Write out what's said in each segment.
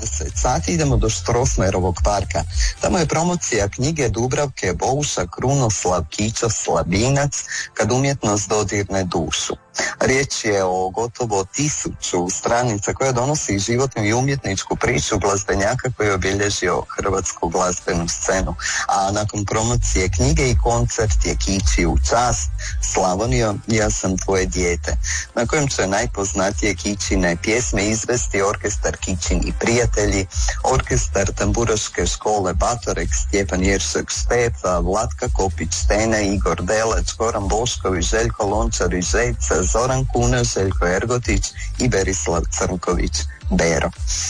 20 sati idemo do Strossmayerovog parka. Tamo je promocija knjige Dubravke Bouša Krunoslav Kičo Slabinac, Kad umjetnost dodirne dušu. Riječ je o gotovo 1000 stranica koja donosi životnu i umjetničku priču glazbenjaka koji je obilježio hrvatsku glazbenu scenu. A nakon promocije knjige i koncert je Kiči u čast Slavonijo, ja sam tvoje dijete, na kojem će najpoznatije Kičine pjesme izvesti orkestar Kičini prijatelji, orkestar tamburaške škole Batorek, Stjepan Jeršek Štefa, Vlatka Kopić-Tene, Igor Delač, Goran Bošković, Željko Lončar i Žejca, Zoran Kuna, Željko Ergotić i Berislav Crnković Bero.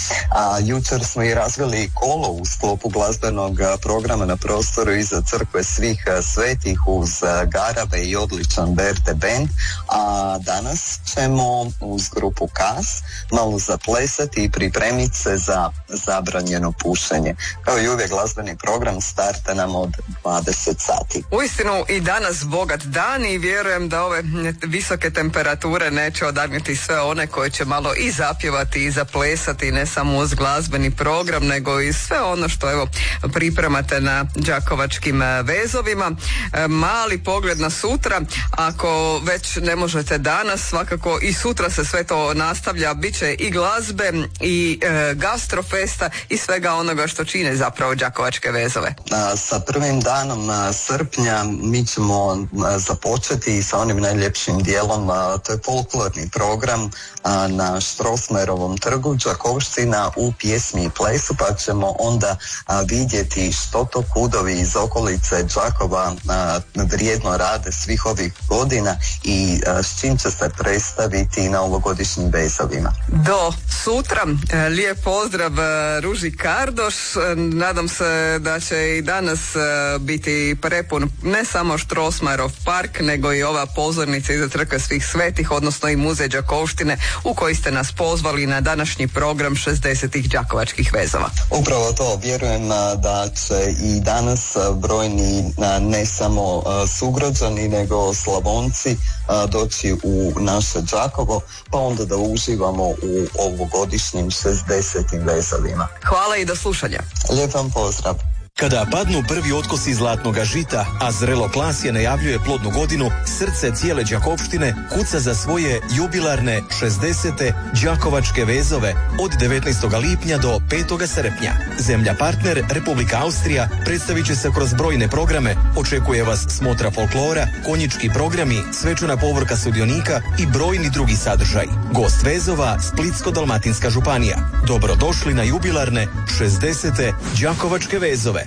A jučer smo i razvili kolo u sklopu glazbenog programa na prostoru iza crkve Svih svetih uz Garave i odličan Berte band, a danas ćemo uz grupu Kas malo zaplesati i pripremiti se za zabranjeno pušenje. Kao i uvijek glazbeni program starta nam od 20 sati. Uistinu i danas bogat dan i vjerujem da ove visoke temperature neće odagniti sve one koji će malo i zapjevati i zaplesati, ne samo uz glazbeni program, nego i sve ono što evo pripremate na đakovačkim vezovima. Mali pogled na sutra, ako već ne možete danas, svakako i sutra se sve to nastavlja, bit će i glazbe i gastrofesta i svega onoga što čine zapravo đakovačke vezove. Sa prvim danom srpnja mi ćemo započeti sa onim najljepšim dijelom, to je folklorni program na Strossmayerovom trgu Đakovština u pjesmi i plesu, pa ćemo onda vidjeti što to kudovi iz okolice Đakova vrijedno rade svih ovih godina i s čim će se predstaviti na ovogodišnjim vezovima. Do sutra, lijep pozdrav Ruži Kardoš, nadam se da će i danas biti prepun ne samo Strossmayerov park, nego i ova pozornica iza crkve Svih svetih, odnosno i muzej Đakovštine u koji ste nas pozvali na današnji program 60. đakovačkih vezova. Upravo to, vjerujem da će i danas brojni ne samo sugrađani nego Slavonci doći u naše Đakovo, pa onda da uživamo u ovogodišnjim 60. vezovima. Hvala i do slušanja. Lijep vam pozdrav. Kada padnu prvi otkosi zlatnoga žita, a zrelo klasje najavljuje plodnu godinu, srce cijele Đakovštine kuca za svoje jubilarne 60. đakovačke vezove od 19. lipnja do 5. srpnja. Zemlja partner Republika Austrija predstavit će se kroz brojne programe, očekuje vas smotra folklora, konjički programi, svečana povorka sudionika i brojni drugi sadržaj. Gost vezova Splitsko-dalmatinska županija. Dobrodošli na jubilarne 60. đakovačke vezove.